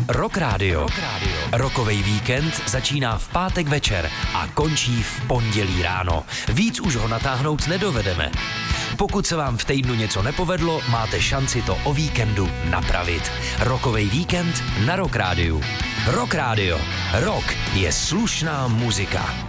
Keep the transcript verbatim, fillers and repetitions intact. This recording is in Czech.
Rock Radio. Rockovej víkend začíná v pátek večer a končí v pondělí ráno. Víc už ho natáhnout nedovedeme. Pokud se vám v týdnu něco nepovedlo, máte šanci to o víkendu napravit. Rockovej víkend na Rock Radio. Rock Radio. Rock je slušná muzika.